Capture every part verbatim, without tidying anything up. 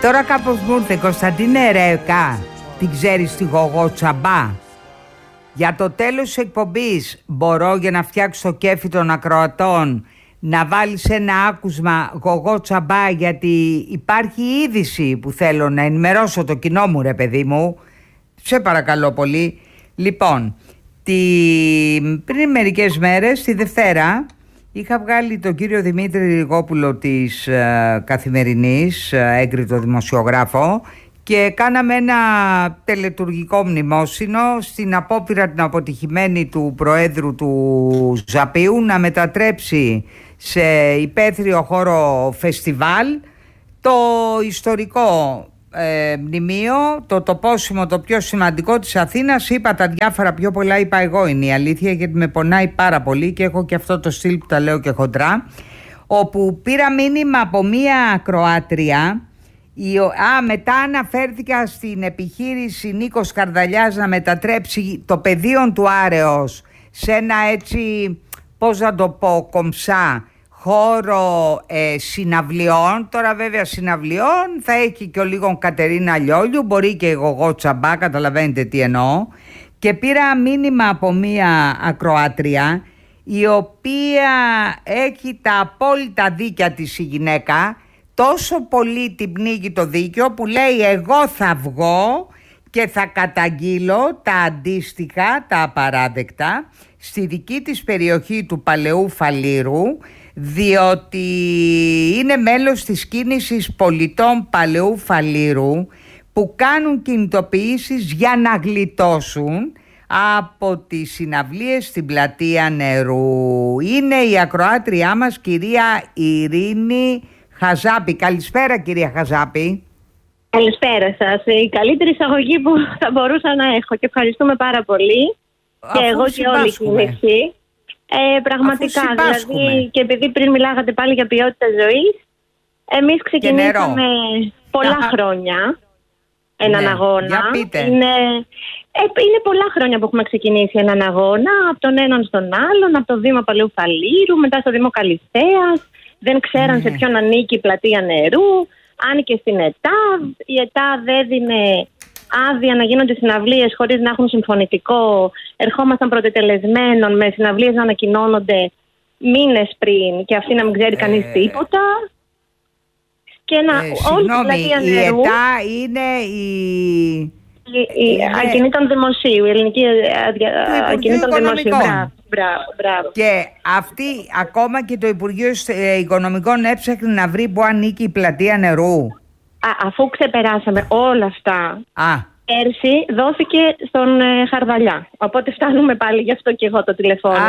Τώρα κάπως μου ήρθε, Κωνσταντίνε Ρέκα, την ξέρεις τη Γογό Τσαμπά? Για το τέλος της εκπομπής μπορώ, για να φτιάξω το κέφι των ακροατών, να βάλεις ένα άκουσμα Γογό Τσαμπά, γιατί υπάρχει είδηση που θέλω να ενημερώσω το κοινό μου, ρε παιδί μου. Σε παρακαλώ πολύ. Λοιπόν, τη... πριν μερικές μέρες, τη Δευτέρα, είχα βγάλει τον κύριο Δημήτρη Ριγόπουλο της ε, Καθημερινής, ε, έγκριτο δημοσιογράφο, και κάναμε ένα τελετουργικό μνημόσυνο στην απόπειρα την αποτυχημένη του Προέδρου του Ζαπίου να μετατρέψει σε υπαίθριο χώρο φεστιβάλ το ιστορικό ε, μνημείο, το τοπόσιμο το πιο σημαντικό της Αθήνας. Είπα τα διάφορα, πιο πολλά είπα εγώ, είναι η αλήθεια, γιατί με πονάει πάρα πολύ και έχω και αυτό το στυλ που τα λέω και χοντρά, όπου πήρα μήνυμα από μία Κροάτρια. Η, α, μετά αναφέρθηκα στην επιχείρηση Νίκος Καρδαλιάς να μετατρέψει το πεδίο του Άρεος σε ένα, έτσι, πώς να το πω, κομψά, χώρο ε, συναυλιών. Τώρα βέβαια συναυλιών θα έχει και ο λίγο Κατερίνα Λιόλιου, μπορεί και εγώ Γογό Τσαμπά, καταλαβαίνετε τι εννοώ. Και πήρα μήνυμα από μία ακροάτρια, η οποία έχει τα απόλυτα δίκια της η γυναίκα. Τόσο πολύ την πνίγει το δίκιο που λέει εγώ θα βγω και θα καταγγείλω τα αντίστοιχα, τα απαράδεκτα στη δική της περιοχή του Παλαιού Φαλήρου, διότι είναι μέλος της κίνησης πολιτών Παλαιού Φαλήρου που κάνουν κινητοποιήσεις για να γλιτώσουν από τις συναυλίες στην Πλατεία Νερού. Είναι η ακροάτριά μας, κυρία Ειρήνη Χαζάπη. Καλησπέρα, κυρία Χαζάπη. Καλησπέρα σας. Η καλύτερη εισαγωγή που θα μπορούσα να έχω και ευχαριστούμε πάρα πολύ. Αφού και εγώ και όλη η κίνηση. Ε, πραγματικά, δηλαδή, και επειδή πριν μιλάγατε πάλι για ποιότητα ζωής, εμείς ξεκινήσαμε πολλά Α, χρόνια έναν ναι, αγώνα. Είναι, ε, είναι πολλά χρόνια που έχουμε ξεκινήσει έναν αγώνα, από τον έναν στον άλλον, από το Δήμο Παλαιού Φαλήρου, μετά στο Δήμο Καλυθέας. Δεν ξέραν ναι. σε ποιον ανήκει η Πλατεία Νερού, άνοικε στην ΕΤΑΔ. Η ΕΤΑΔ έδινε άδεια να γίνονται συναυλίες χωρίς να έχουν συμφωνητικό. Ερχόμασταν πρωτετελεσμένων με συναυλίες να ανακοινώνονται μήνες πριν και αυτή να μην ξέρει κανείς ε... τίποτα. Και να, ε, όλη η Πλατεία η Νερού, η ΕΤΑ είναι η... η, η είναι... ακινήτων δημοσίου, η ελληνική ακινήτων δημοσίου. Μπράβο, μπράβο. Και αυτή, ακόμα και το Υπουργείο Οικονομικών έψαχνε να βρει που ανήκει η Πλατεία Νερού. Α, αφού ξεπεράσαμε όλα αυτά, Α. πέρσι δόθηκε στον ε, Χαρδαλιά. Οπότε φτάνουμε πάλι, γι' αυτό και εγώ το τηλεφώνημα.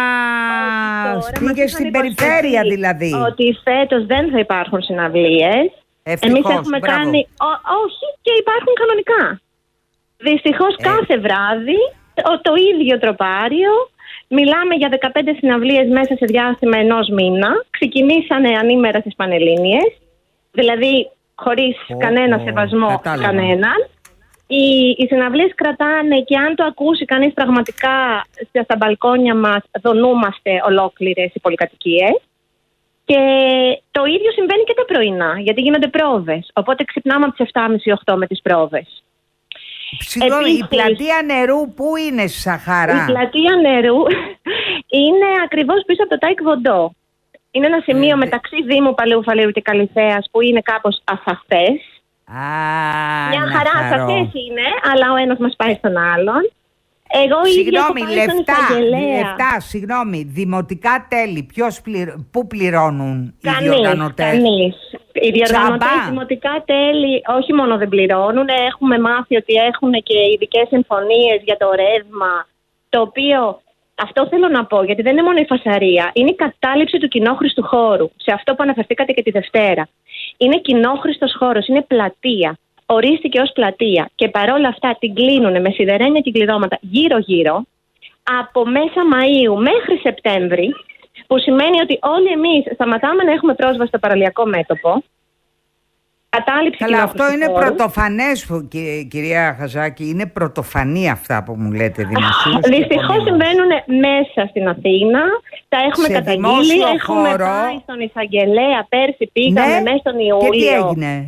Α, πήγε στην περιφέρεια δηλαδή. Ότι φέτος δεν θα υπάρχουν συναυλίες. Ευτυχώς, εμείς έχουμε μπράβο. κάνει, ό, όχι, και υπάρχουν κανονικά. Δυστυχώς ε. κάθε βράδυ το, το ίδιο τροπάριο. Μιλάμε για δεκαπέντε συναυλίες μέσα σε διάστημα ενός μήνα. Ξεκινήσανε ανήμερα στις Πανελλήνιες, δηλαδή χωρίς oh, κανένα oh, σεβασμό κατάλαβα. κανέναν. Οι, οι συναυλίες κρατάνε και αν το ακούσει κανείς πραγματικά στα μπαλκόνια μας, δονούμαστε ολόκληρες οι πολυκατοικίες. Και το ίδιο συμβαίνει και τα πρωινά, γιατί γίνονται πρόβες. Οπότε ξυπνάμε από τις επτά και μισή οκτώ με τις πρόβες. Συγγνώμη, η Πλατεία Νερού πού είναι στη Σαχάρα? Η Πλατεία Νερού είναι ακριβώς πίσω από το Τάικ Βοντό. Είναι ένα σημείο ε, μεταξύ Δήμου Παλαιού Φαλήρου και Καλυθέας που είναι κάπως ασαφές. Α, μια χαρά ασαφές είναι, αλλά ο ένας μας πάει στον άλλον. Εγώ ίδια έχω πάει στον εισαγγελέα. Λεφτά, συγγνώμη, δημοτικά τέλη, ποιος πληρω... πού πληρώνουν κανείς, οι διοργανωτές? Κανείς. Οι διοργανωτές δημοτικά τέλη όχι μόνο δεν πληρώνουν, έχουμε μάθει ότι έχουν και ειδικές συμφωνίες για το ρεύμα, το οποίο, αυτό θέλω να πω, γιατί δεν είναι μόνο η φασαρία, είναι η κατάληψη του κοινόχρηστου χώρου, σε αυτό που αναφερθήκατε και τη Δευτέρα. Είναι κοινόχρηστος χώρος, είναι πλατεία. Ορίστηκε ως πλατεία και παρόλα αυτά την κλείνουν με σιδερένια και κλειδώματα γύρω-γύρω από μέσα Μαΐου μέχρι Σεπτέμβρη, που σημαίνει ότι όλοι εμείς σταματάμε να έχουμε πρόσβαση στο παραλιακό μέτωπο. Κατάληψη. Αλλά αυτό είναι χώρου. Πρωτοφανές, κυρία Χαζάκη, είναι πρωτοφανή αυτά που μου λέτε δημοσίως. Δυστυχώς συμβαίνουν μέσα στην Αθήνα, τα έχουμε σε καταγγείλει, έχουμε χώρο. Πάει στον εισαγγελέα, πέρσι πήγαμε ναι. μέσα στον Ιούλιο. Και τι έγινε?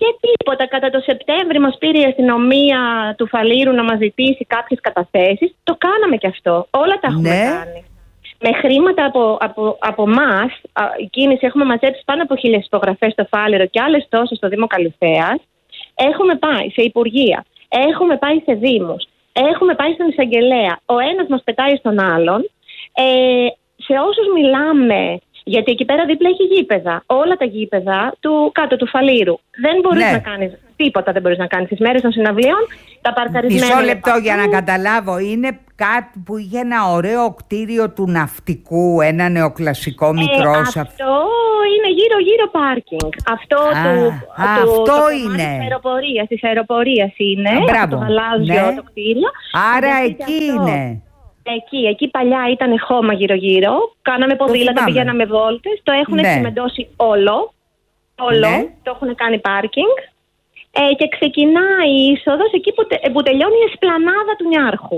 Και τίποτα. Κατά το Σεπτέμβρη μας πήρε η αστυνομία του Φαλήρου να μας ζητήσει κάποιες καταθέσεις. Το κάναμε και αυτό. Όλα τα έχουμε ναι. κάνει. Με χρήματα από, από, από εμάς, η κίνηση, έχουμε μαζέψει πάνω από χίλιες υπογραφές στο Φάληρο και άλλες τόσες στο Δήμο Καλυθέας. Έχουμε πάει σε υπουργεία, έχουμε πάει σε δήμους, έχουμε πάει στον εισαγγελέα. Ο ένας μας πετάει στον άλλον. Ε, σε όσους μιλάμε, γιατί εκεί πέρα δίπλα έχει γήπεδα. Όλα τα γήπεδα του, κάτω του Φαλήρου. Δεν μπορείς ναι. να κάνεις τίποτα, δεν μπορείς να κάνεις τις μέρες των συναυλίων. Τα παρκαρισμένα. Μισό λεπτό για να καταλάβω. Είναι κάτι που είχε ένα ωραίο κτίριο του ναυτικού, ένα νεοκλασικό μικρό. Ε, αυτό είναι γύρω-γύρω πάρκινγκ. Αυτό, α, του, α, του, αυτό το είναι. Της αεροπορίας, της αεροπορίας είναι. Α, μπράβο. Το γαλάζιο ναι. το κτίριο. Άρα εκεί είναι. Εκεί, εκεί παλιά ήταν χώμα γύρω-γύρω. Κάναμε ποδήλατα, πηγαίναμε βόλτες. Το έχουν ναι. εξημεντώσει όλο. Όλο. Ναι. Το έχουν κάνει πάρκινγκ. Ε, και ξεκινάει η είσοδος εκεί που, τε, που τελειώνει η εσπλανάδα του Νιάρχου.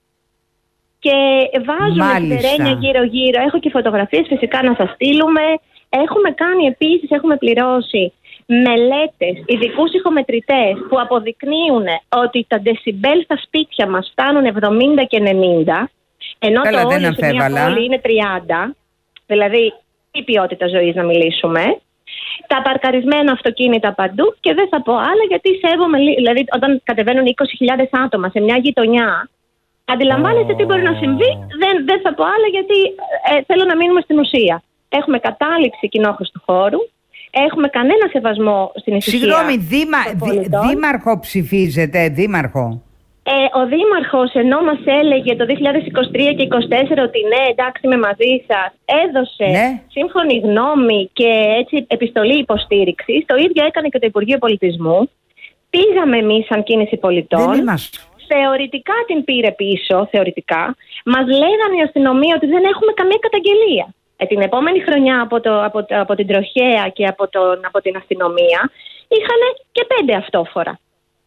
Και βάζουμε την τερένια γύρω-γύρω. Έχω και φωτογραφίες φυσικά να σας στείλουμε. Έχουμε κάνει επίσης, έχουμε πληρώσει μελέτες, ειδικούς ηχομετρητές που αποδεικνύουν ότι τα δεσιμπέλ στα σπίτια μας φτάνουν εβδομήντα και ενενήντα, ενώ Καλά, το όριο σε μια πόλη είναι τριάντα. Δηλαδή, τι ποιότητα ζωής να μιλήσουμε. Τα παρκαρισμένα αυτοκίνητα παντού και δεν θα πω άλλα γιατί σέβομαι, δηλαδή όταν κατεβαίνουν είκοσι χιλιάδες άτομα σε μια γειτονιά, αντιλαμβάνεστε oh. τι μπορεί να συμβεί, δεν, δεν θα πω άλλα γιατί ε, θέλω να μείνουμε στην ουσία. Έχουμε κατάληψη κοινόχρηστου χώρου, έχουμε κανένα σεβασμό στην ησυχία. Συγγνώμη, δήμα, δή, δήμαρχο ψηφίζετε, δήμαρχο. Ε, ο δήμαρχος ενώ μας έλεγε το δύο χιλιάδες είκοσι τρία και είκοσι τέσσερα ότι ναι, εντάξει είμαι μαζί σας, έδωσε ναι. σύμφωνη γνώμη και έτσι επιστολή υποστήριξης. Το ίδιο έκανε και το Υπουργείο Πολιτισμού. Πήγαμε εμείς σαν κίνηση πολιτών. Δεν είμαστε. Θεωρητικά την πήρε πίσω, θεωρητικά. Μας λέγανε η αστυνομία ότι δεν έχουμε καμία καταγγελία. Ε, την επόμενη χρονιά από, το, από, από την τροχέα και από, τον, από την αστυνομία είχαν και πέντε αυτόφορα.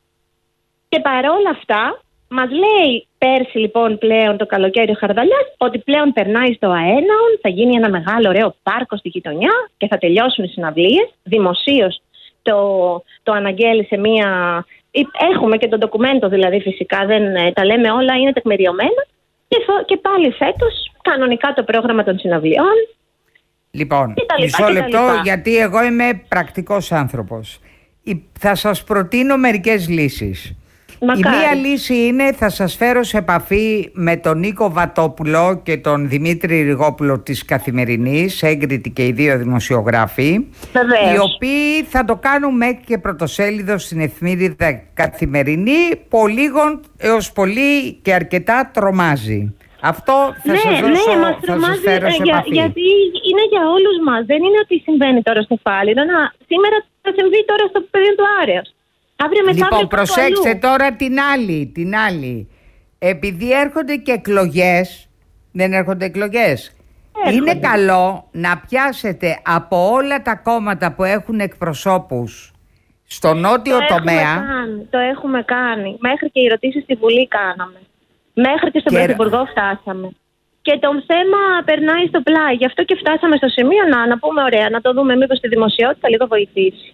Και παρόλα αυτά, μας λέει πέρσι λοιπόν πλέον το καλοκαίρι ο Χαρδαλιάς ότι πλέον περνάει στο Αέναον, θα γίνει ένα μεγάλο ωραίο πάρκο στη γειτονιά και θα τελειώσουν οι συναυλίες. Δημοσίως το, το αναγγέλει σε μία... Έχουμε και το ντοκουμέντο δηλαδή φυσικά, δεν τα λέμε όλα, είναι τεκμηριωμένα. Και, και πάλι φέτος κανονικά το πρόγραμμα των συναυλιών. Λοιπόν, μισό λεπτό γιατί εγώ είμαι πρακτικός άνθρωπος. Θα σας προτείνω μερικές λύσεις. Μακάρι. Η μία λύση είναι θα σας φέρω σε επαφή με τον Νίκο Βατόπουλο και τον Δημήτρη Ριγόπουλο της Καθημερινής, έγκριτοι και οι δύο δημοσιογράφοι, Βεβαίως. οι οποίοι θα το κάνουν μέχρι και πρωτοσέλιδο στην εφημερίδα Καθημερινή, λίγον έως πολύ και αρκετά τρομάζει. Αυτό θα ναι, σας δώσω, ναι, μας θα σας φέρω σε για, επαφή. Γιατί είναι για όλους μας. Δεν είναι ότι συμβαίνει τώρα στο Φάληρο. Σήμερα θα συμβεί τώρα στο πεδίο του Άρεος. Αύριο λοιπόν, προσέξτε αλλού. Τώρα την άλλη, την άλλη. Επειδή έρχονται και εκλογές, δεν έρχονται εκλογές, έρχονται. Είναι καλό να πιάσετε από όλα τα κόμματα που έχουν εκπροσώπους στο νότιο το τομέα. Έχουμε κάνει, το έχουμε κάνει. Μέχρι και οι ερωτήσεις στη Βουλή κάναμε. Μέχρι και στον και... Πρωθυπουργό φτάσαμε. Και το θέμα περνάει στο πλάι. Γι' αυτό και φτάσαμε στο σημείο να, να πούμε ωραία, να το δούμε μήπως τη δημοσιότητα λίγο βοηθήσει.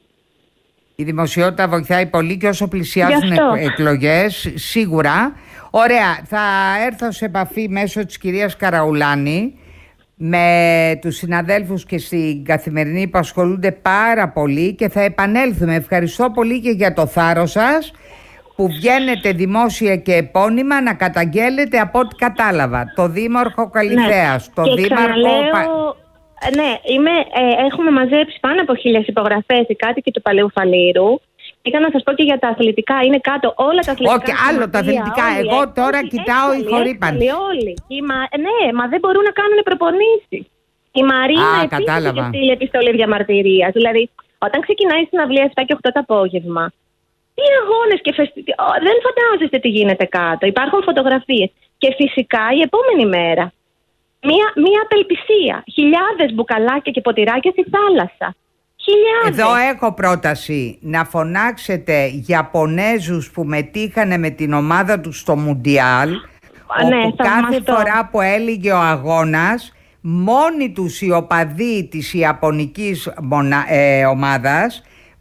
Η δημοσιότητα βοηθάει πολύ και όσο πλησιάζουν εκλογές, σίγουρα. Ωραία, θα έρθω σε επαφή μέσω της κυρίας Καραουλάνη με τους συναδέλφους και στην Καθημερινή που ασχολούνται πάρα πολύ και θα επανέλθουμε. Ευχαριστώ πολύ και για το θάρρος σας που βγαίνετε δημόσια και επώνυμα να καταγγέλλετε από ό,τι κατάλαβα. Το Δήμαρχο Καλυθέας, ναι. το και Δήμαρχο... Ξαναλέω... Ναι, είμαι, ε, έχουμε μαζέψει πάνω από χίλιες υπογραφές οι κάτοικοι του Παλαιού Φαλήρου. Είχα να σας πω και για τα αθλητικά. Είναι κάτω όλα τα αθλητικά. Όχι, άλλο τα αθλητικά. Όλοι, Εγώ έτσι, τώρα έτσι, κοιτάω η χορύπανση. Όλοι. Η μα... Ναι, μα δεν μπορούν να κάνουν προπονήσεις. Η Μαρίνα επίσης είχε στείλει επιστολή διαμαρτυρίας. Δηλαδή, όταν ξεκινάει η συναυλία επτά και οκτώ το απόγευμα, τι αγώνες και φεστιβάλ. Δεν φαντάζεστε τι γίνεται κάτω. Υπάρχουν φωτογραφίες. Και φυσικά η επόμενη μέρα. Μία, μία απελπισία. Χιλιάδες μπουκαλάκια και ποτηράκια στη θάλασσα. Χιλιάδες. Εδώ έχω πρόταση να φωνάξετε Ιαπωνέζους που μετήχανε με την ομάδα τους στο Μουντιάλ, ναι, όπου κάθε φορά που έλυγε ο αγώνας, μόνοι τους οι οπαδοί της Ιαπωνικής μονα, ε, ομάδας,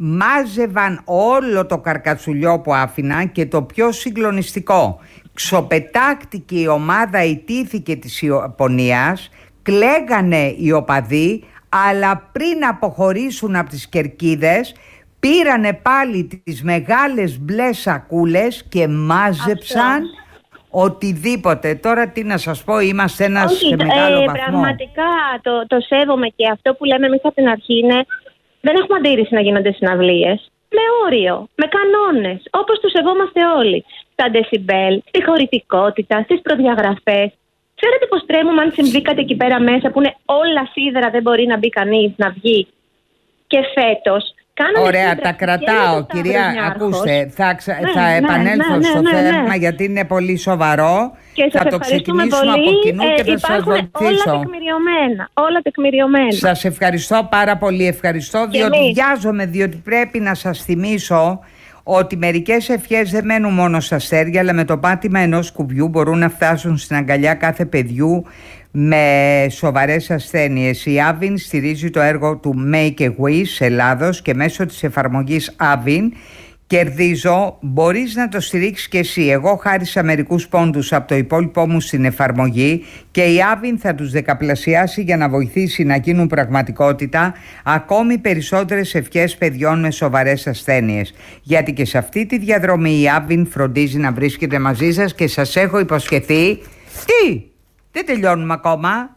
μάζευαν όλο το καρκατσουλιό που άφηνα και το πιο συγκλονιστικό, ξοπετάκτηκε η ομάδα, ιτήθηκε της Ιαπωνίας, κλαίγανε οι οπαδοί, αλλά πριν αποχωρήσουν από τις κερκίδες πήρανε πάλι τις μεγάλες μπλε σακούλες και μάζεψαν αυτό. Οτιδήποτε. Τώρα τι να σας πω, είμαστε ένας Όχι, σε μεγάλο ε, βαθμό. Πραγματικά το, το σέβομαι και αυτό που λέμε εμείς από την αρχή είναι δεν έχουμε αντίρρηση να γίνονται συναυλίες. Με όριο, με κανόνες, όπως τους σεβόμαστε όλοι. Στα ντεσιμπέλ, στη χωρητικότητα, στις προδιαγραφές. Ξέρετε πως τρέμουμε αν συμβεί κάτι εκεί πέρα μέσα που είναι όλα σίδερα, δεν μπορεί να μπει κανείς, να βγει. Και φέτος κάνανε. Ωραία, τα κρατάω, κυρία. Ακούστε, θα, ξα... ναι, θα επανέλθω ναι, ναι, στο ναι, ναι, θέμα ναι. γιατί είναι πολύ σοβαρό. Και θα το ξεκινήσουμε πολύ. από κοινού ε, και θα σας βοηθήσω. Όλα τεκμηριωμένα. Όλα τεκμηριωμένα. Σας ευχαριστώ πάρα πολύ. Ευχαριστώ, και διότι εμείς. βιάζομαι, διότι πρέπει να σας θυμίσω ότι μερικές ευχές δεν μένουν μόνο στα αστέρια, αλλά με το πάτημα ενός κουμπιού μπορούν να φτάσουν στην αγκαλιά κάθε παιδιού με σοβαρές ασθένειες. Η Avin στηρίζει το έργο του Make a Wish Ελλάδος και μέσω της εφαρμογής Avin κερδίζω, μπορείς να το στηρίξεις και εσύ. Εγώ χάρισα μερικούς πόντους από το υπόλοιπό μου στην εφαρμογή και η Avin θα τους δεκαπλασιάσει για να βοηθήσει να γίνουν πραγματικότητα ακόμη περισσότερες ευχές παιδιών με σοβαρές ασθένειες. Γιατί και σε αυτή τη διαδρομή η Avin φροντίζει να βρίσκεται μαζί σας και σας έχω υποσχεθεί. Τι! Δεν τελειώνουμε ακόμα.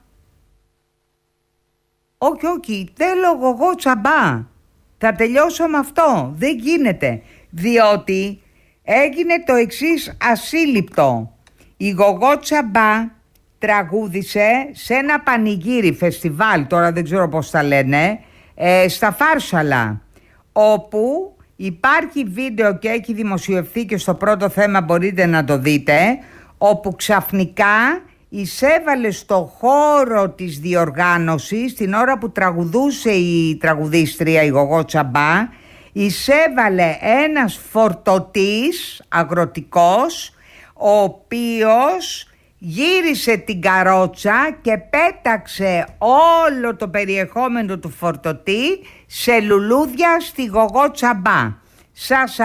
Όχι, όχι, θέλω εγώ τσαμπά. Θα τελειώσω με αυτό. Δεν γίνεται. Διότι έγινε το εξής ασύλληπτο. Η Γογό Τσαμπά τραγούδισε σε ένα πανηγύρι φεστιβάλ, τώρα δεν ξέρω πώς τα λένε, ε, στα Φάρσαλα, όπου υπάρχει βίντεο και έχει δημοσιευθεί και στο πρώτο θέμα μπορείτε να το δείτε, όπου ξαφνικά εισέβαλε στο χώρο της διοργάνωσης την ώρα που τραγουδούσε η τραγουδίστρια η Γογό Τσαμπά, εισέβαλε ένας φορτωτής αγροτικός ο οποίος γύρισε την καρότσα και πέταξε όλο το περιεχόμενο του φορτωτή σε λουλούδια στη Γογό Τσαμπά. Σας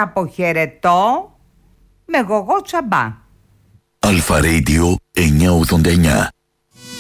αποχαιρετώ με Γογό Τσαμπά. Αλφα Radio εννιακόσια ογδόντα εννιά.